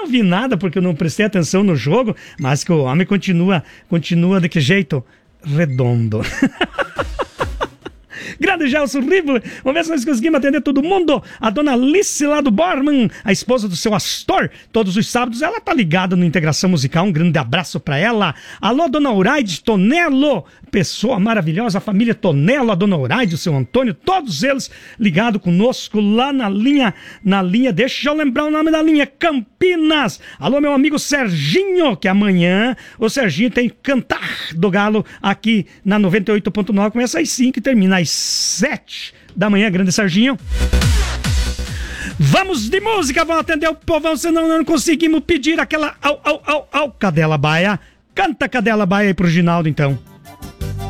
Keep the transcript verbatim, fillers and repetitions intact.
não vi nada porque eu não prestei atenção no jogo, mas que o homem continua, continua de que jeito? Redondo. Grande Gelson Ribeiro, vamos ver se nós conseguimos atender todo mundo. A dona Alice lá do Borman, a esposa do seu Astor, todos os sábados ela tá ligada no Integração Musical, um grande abraço pra ela. Alô, dona Uraide Tonelo, pessoa maravilhosa, a família Tonelo, a dona Uraide, o seu Antônio, todos eles ligados conosco lá na linha, na linha, deixa eu lembrar o nome da linha, Campinas. Alô, meu amigo Serginho, que amanhã o Serginho tem Cantar do Galo aqui na noventa e oito ponto nove, começa às cinco e termina às sete da manhã, grande Serginho. Vamos de música, vamos atender o povão, senão não conseguimos pedir aquela au, au, au, au, Cadela Baia. Canta Cadela Baia aí pro Ginaldo, então.